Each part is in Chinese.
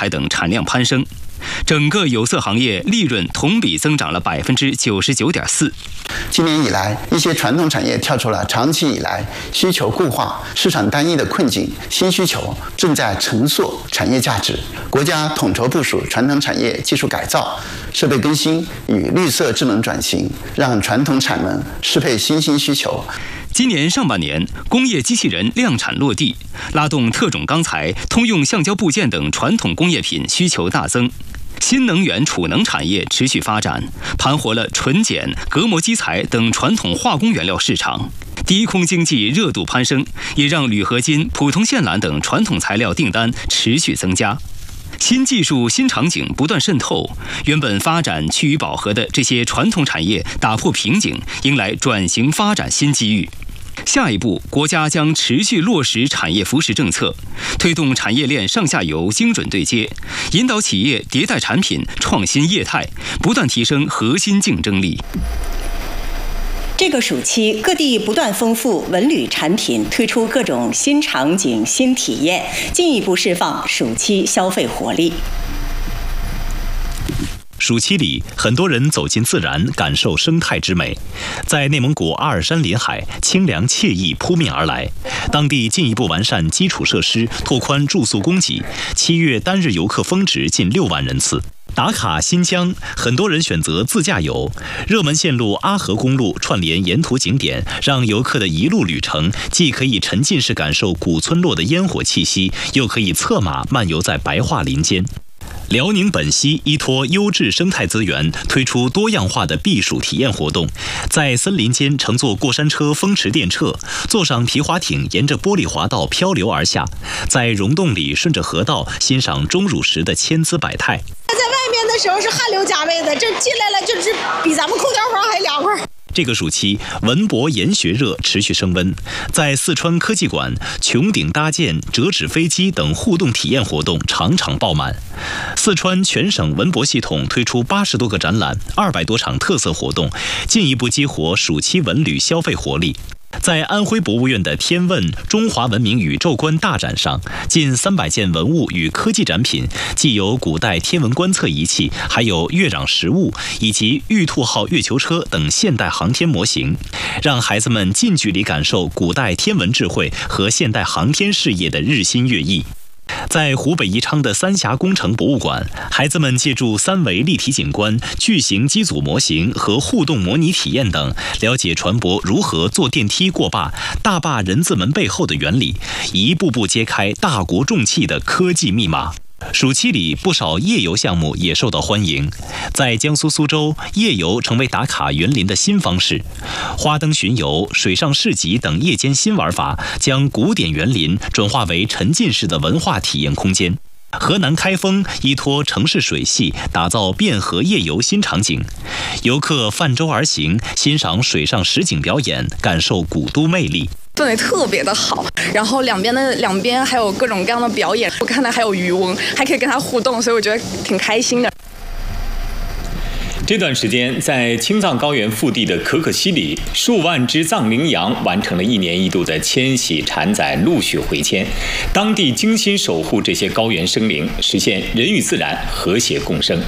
材等产量攀升，整个有色行业利润同比增长了99.4%。 今年以来，一些传统产业跳出了长期以来需求固化、市场单一的困境，新需求正在重塑产业价值。国家统筹部署传统产业技术改造、设备更新与绿色智能转型，让传统产能适配新兴需求。 今年上半年，工业机器人量产落地，拉动特种钢材、通用橡胶部件等传统工业品需求大增。新能源储能产业持续发展，盘活了纯碱、隔膜基材等传统化工原料市场。低空经济热度攀升，也让铝合金、普通线缆等传统材料订单持续增加。新技术、新场景不断渗透，原本发展趋于饱和的这些传统产业打破瓶颈，迎来转型发展新机遇。下一步，国家将持续落实产业扶持政策，推动产业链上下游精准对接，引导企业迭代产品、创新业态，不断提升核心竞争力。 这个暑期，各地不断丰富文旅产品，推出各种新场景、新体验，进一步释放暑期消费活力。 暑期里，很多人走进自然，感受生态之美。在内蒙古阿尔山临海，清凉惬意扑面而来。当地进一步完善基础设施，拓宽住宿供给。7月单日游客峰值近6万人次。打卡新疆，很多人选择自驾游。热门线路阿河公路串联沿途景点，让游客的一路旅程既可以沉浸式感受古村落的烟火气息，又可以策马漫游在白桦林间。辽宁本溪依托优质生态资源，推出多样化的避暑体验活动，在森林间乘坐过山车风驰电掣，坐上皮划艇沿着玻璃滑道漂流而下，在溶洞里顺着河道欣赏钟乳石的千姿百态。 在外面的时候是汗流浃背的，这进来了就是比咱们空调房还凉快。 这个暑期，文博研学热持续升温，在四川科技馆，穹顶搭建、折纸飞机等互动体验活动场场爆满。四川全省文博系统推出80多个展览，200多场特色活动，进一步激活暑期文旅消费活力。在安徽博物院的天问中华文明宇宙观大展上，近300件文物与科技展品，既有古代天文观测仪器，还有月壤实物以及玉兔号月球车等现代航天模型，让孩子们近距离感受古代天文智慧和现代航天事业的日新月异。在湖北宜昌的三峡工程博物馆，孩子们借助3维立体景观、巨型机组模型和互动模拟体验等，了解船舶如何坐电梯过坝、大坝人字门背后的原理，一步步揭开大国重器的科技密码。暑期里，不少夜游项目也受到欢迎。在江苏苏州，夜游成为打卡园林的新方式，花灯巡游、水上市集等夜间新玩法，将古典园林转化为沉浸式的文化体验空间。河南开封依托城市水系，打造汴河夜游新场景，游客泛舟而行，欣赏水上实景表演，感受古都魅力。 氛围特别的好，然后两边还有各种各样的表演，我看到还有渔翁，还可以跟他互动，所以我觉得挺开心的。 这段时间，在青藏高原腹地的可可西里，数万只藏羚羊完成了1年1度的迁徙产崽陆续回迁，当地精心守护这些高原生灵，实现人与自然和谐共生。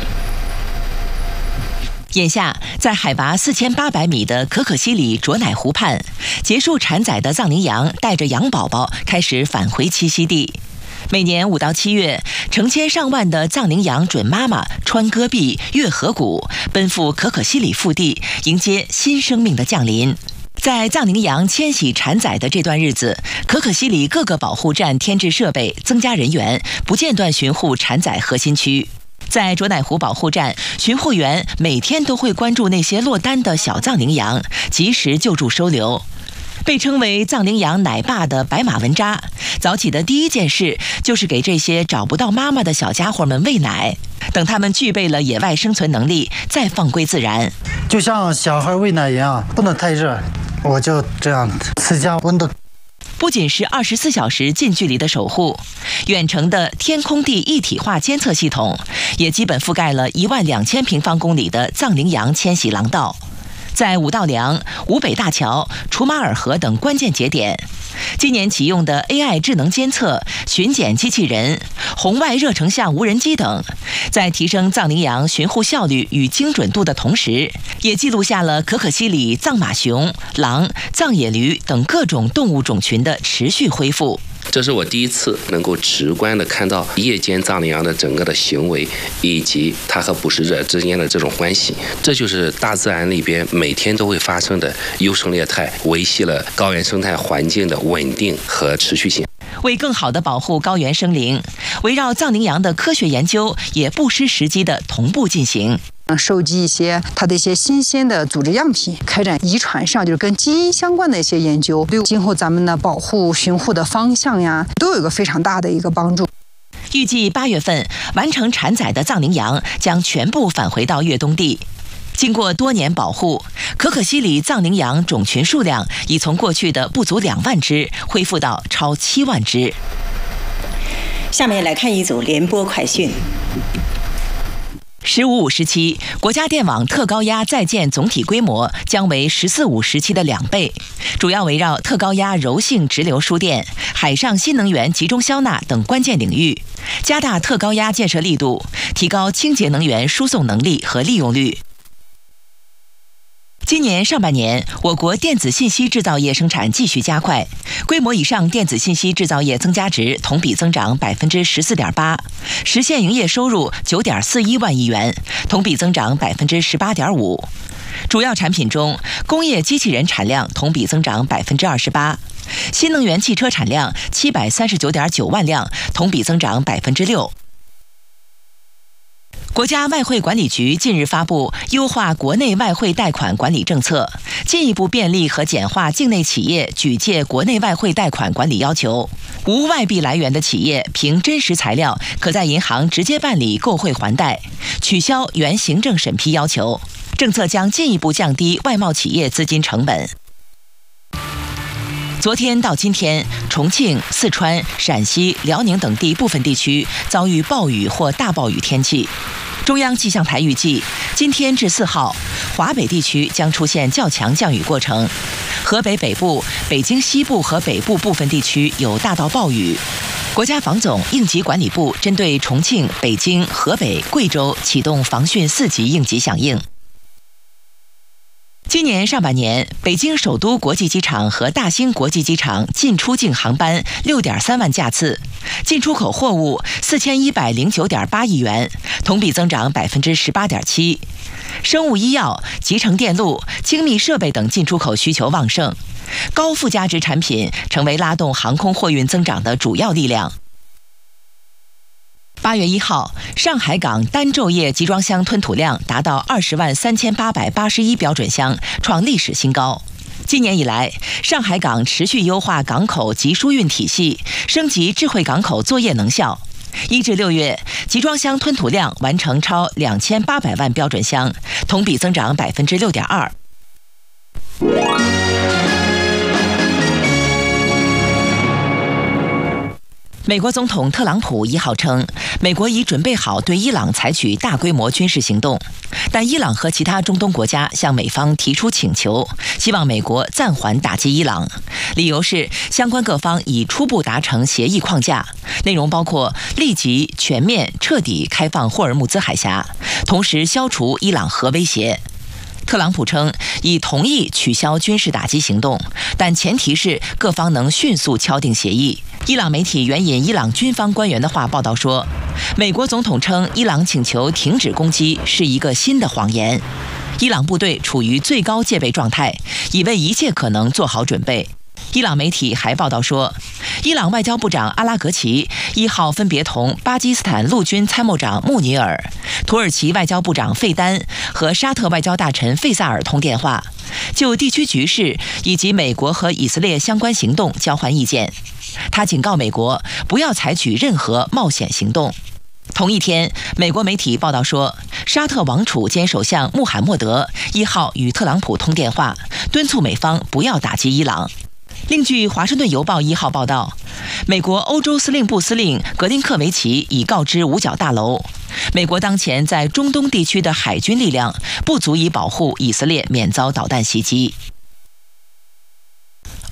眼下，在海拔4800米的可可西里卓乃湖畔，结束产崽的藏羚羊带着羊宝宝开始返回栖息地。每年5到7月，成千上万的藏羚羊准妈妈穿戈壁、越河谷，奔赴可可西里腹地，迎接新生命的降临。在藏羚羊迁徙产崽的这段日子，可可西里各个保护站添置设备，增加人员，不间断巡护产崽核心区。在卓乃湖保护站，巡护员每天都会关注那些落单的小藏羚羊，及时救助收留。被称为藏羚羊奶爸的白马文扎，早起的第一件事就是给这些找不到妈妈的小家伙们喂奶，等他们具备了野外生存能力，再放归自然。 就像小孩喂奶一样，不能太热，我就这样自家温度。 不仅是24小时近距离的守护，远程的天空地一体化监测系统也基本覆盖了12000平方公里的藏羚羊迁徙廊道。在五道梁、吴北大桥、楚马尔河等关键节点， 今年启用的 AI 智能监测、巡检机器人、红外热成像无人机等，在提升藏羚羊巡护效率与精准度的同时，也记录下了可可西里藏马熊、狼、藏野驴等各种动物种群的持续恢复。 这是我第一次能够直观地看到夜间藏羚羊的整个的行为，以及它和捕食者之间的这种关系。这就是大自然里边每天都会发生的优胜劣汰，维系了高原生态环境的稳定和持续性。 为更好地保护高原生灵，围绕藏羚羊的科学研究也不失时机地同步进行。 收集一些它的一些新鲜的组织样品，开展遗传上就是跟基因相关的一些研究，对今后咱们的保护巡护的方向呀，都有一个非常大的一个帮助。 预计8月份完成产崽的藏羚羊将全部返回到越冬地。经过多年保护，可可西里藏羚羊种群数量已从过去的不足2万只恢复到超7万只。 下面来看一组联播快讯。 15-5时期，国家电网特高压在建总体规模将为14-5时期的2倍，主要围绕特高压柔性直流输电、海上新能源集中消纳等关键领域，加大特高压建设力度，提高清洁能源输送能力和利用率。今年上半年，我国电子信息制造业生产继续加快，规模以上电子信息制造业增加值同比增长14.8%，实现营业收入9.41万亿元，同比增长18.5%。主要产品中，工业机器人产量同比增长28%，新能源汽车产量739.9万辆，同比增长6%。国家外汇管理局近日发布优化国内外汇贷款管理政策，进一步便利和简化境内企业举借国内外汇贷款管理要求。无外币来源的企业凭真实材料可在银行直接办理购汇还贷，取消原行政审批要求。政策将进一步降低外贸企业资金成本。昨天到今天，重庆、四川、陕西、辽宁等地部分地区遭遇暴雨或大暴雨天气。中央气象台预计，今天至4号，华北地区将出现较强降雨过程，河北北部、北京西部和北部部分地区有大到暴雨。国家防总应急管理部针对重庆、北京、河北、贵州启动防汛4级应急响应。今年上半年，北京首都国际机场和大兴国际机场进出境航班6.3万架次，进出口货物4109.8亿元，同比增长18.7%。生物医药、集成电路、精密设备等进出口需求旺盛，高附加值产品成为拉动航空货运增长的主要力量。8月1号，上海港单昼夜集装箱吞吐量达到20.3881标准箱，创历史新高。今年以来，上海港持续优化港口集疏运体系，升级智慧港口作业能效。1至6月，集装箱吞吐量完成超2800万标准箱，同比增长6.2%。美国总统特朗普1号称，美国已准备好对伊朗采取大规模军事行动，但伊朗和其他中东国家向美方提出请求，希望美国暂缓打击伊朗。理由是相关各方已初步达成协议框架，内容包括立即、全面、彻底开放霍尔木兹海峡，同时消除伊朗核威胁。特朗普称已同意取消军事打击行动，但前提是各方能迅速敲定协议。伊朗媒体援引伊朗军方官员的话报道说，美国总统称伊朗请求停止攻击是一个新的谎言。伊朗部队处于最高戒备状态，已为一切可能做好准备。伊朗媒体还报道说，伊朗外交部长阿拉格齐1号分别同巴基斯坦陆军参谋长穆尼尔、土耳其外交部长费丹和沙特外交大臣费萨尔通电话，就地区局势以及美国和以色列相关行动交换意见。他警告美国不要采取任何冒险行动。同一天，美国媒体报道说，沙特王储兼首相穆罕默德1号与特朗普通电话，敦促美方不要打击伊朗。另据《华盛顿邮报》1号报道，美国欧洲司令部司令格林克维奇已告知五角大楼，美国当前在中东地区的海军力量不足以保护以色列免遭导弹袭击。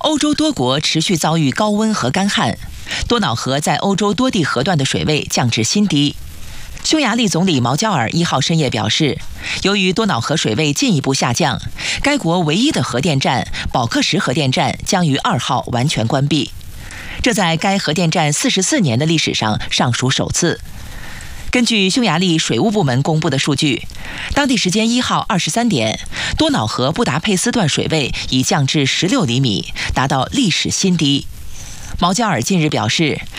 欧洲多国持续遭遇高温和干旱，多瑙河在欧洲多地河段的水位降至新低。匈牙利总理毛焦尔1号深夜表示，由于多瑙河水位进一步下降，该国唯一的核电站保克什核电站将于2号完全关闭。这在该核电站44年的历史上尚属首次。根据匈牙利水务部门公布的数据，当地时间1号23点，多瑙河布达佩斯段水位已降至16厘米，达到历史新低。毛焦尔近日表示，